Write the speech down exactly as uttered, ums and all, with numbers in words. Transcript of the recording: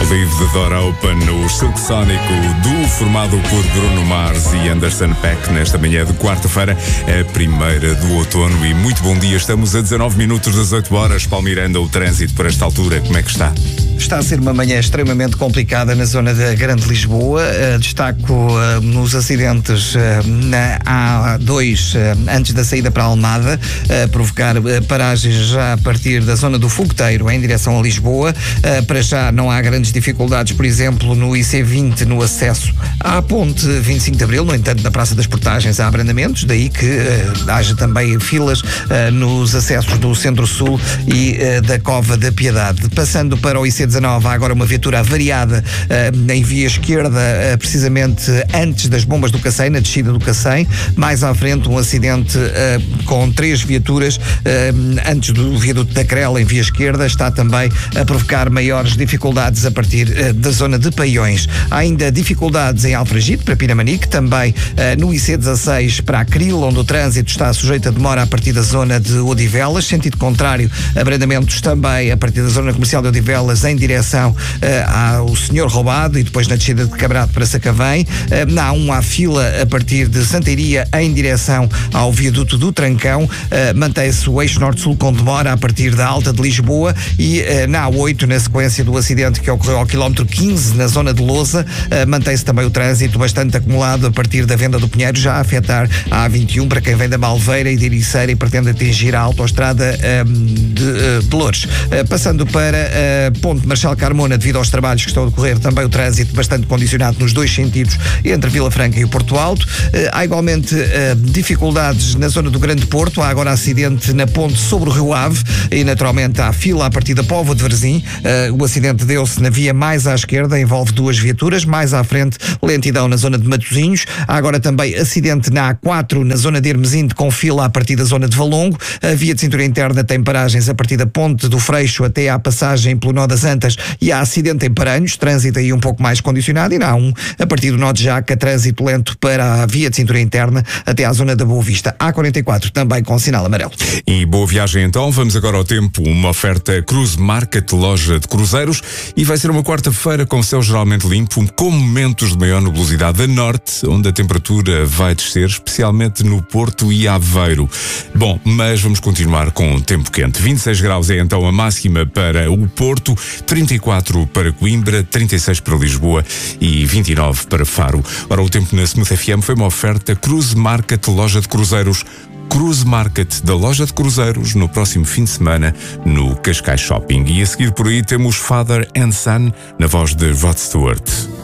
da Yves the Door Open, o Silk Sonic, o duo formado por Bruno Mars e Anderson .Paak nesta manhã de quarta-feira, a primeira do outono. E muito bom dia, estamos a dezanove minutos das oito horas. Paulo Miranda, o trânsito para esta altura, como é que está? Está a ser uma manhã extremamente complicada na zona da Grande Lisboa. Uh, destaco uh, nos acidentes uh, na A dois, uh, antes da saída para a Almada, uh, provocar uh, paragens já a partir da zona do Fogoteiro em direção a Lisboa. Uh, para já não há grandes dificuldades, por exemplo, no I C vinte, no acesso à ponte vinte e cinco de Abril. No entanto, na Praça das Portagens há abrandamentos, daí que uh, haja também filas uh, nos acessos do Centro-Sul e uh, da Cova da Piedade. Passando para o I C dezanove, há agora uma viatura avariada uh, em via esquerda, uh, precisamente antes das bombas do Cacém, na descida do Cacém. Mais à frente, um acidente uh, com três viaturas uh, antes do viaduto da Crela, em via esquerda. Está também a provocar maiores dificuldades a partir uh, da zona de Paiões. Há ainda dificuldades em Alfragide, para Pinamanique, também uh, no I C dezasseis para Acril, onde o trânsito está sujeito a demora a partir da zona de Odivelas. Sentido contrário, abrandamentos também a partir da zona comercial de Odivelas em direção uh, ao Senhor Roubado e depois na descida de Cabrado para Sacavém. Uh, na A um há fila a partir de Santeiria em direção ao viaduto do Trancão. Uh, mantém-se o eixo norte-sul com demora a partir da Alta de Lisboa e uh, na A oito, na sequência do acidente que ocorreu ao quilómetro quinze na zona de Lousa, uh, mantém-se também o trânsito bastante acumulado a partir da Venda do Pinheiro, já a afetar a A vinte e um para quem vem da Malveira e de Ericeira e pretende atingir a autoestrada um, de uh, Dolores. Uh, passando para uh, Ponte Marchal Carmona, devido aos trabalhos que estão a decorrer, também o trânsito bastante condicionado nos dois sentidos entre Vila Franca e o Porto Alto. Uh, há igualmente uh, dificuldades na zona do Grande Porto. Há agora acidente na ponte sobre o Rio Ave e naturalmente há fila a partir da Póvoa de Varzim. Uh, o acidente deu-se na via mais à esquerda, envolve duas viaturas. Mais à frente, lentidão na zona de Matosinhos. Há agora também acidente na A quatro, na zona de Hermesinde, com fila a partir da zona de Valongo. A via de cintura interna tem paragens a partir da Ponte do Freixo até à passagem pelo Nó das Antas e há acidente em Paranhos, trânsito aí um pouco mais condicionado. E na A um, a partir do Nó de Jaca, trânsito lento para a via de cintura interna até à zona da Boa Vista. A quarenta e quatro também com sinal amarelo. E boa viagem então, vamos agora ao tempo, uma oferta Cruise Market, loja de cruzeiros, e vai ser uma quarta-feira com céu geralmente limpo, com momentos de maior nebulosidade a norte, onde a temperatura vai descer, especialmente no Porto e Aveiro. Bom, mas vamos continuar com o tempo quente. vinte e seis graus é então a máxima para o Porto, trinta e quatro para Coimbra, trinta e seis para Lisboa e vinte e nove para Faro. Ora, o tempo na Smooth F M foi uma oferta Cruise Market, loja de cruzeiros. Cruise Market da loja de cruzeiros no próximo fim de semana no Cascais Shopping. E a seguir por aí temos Father and Son na voz de Rod Stewart.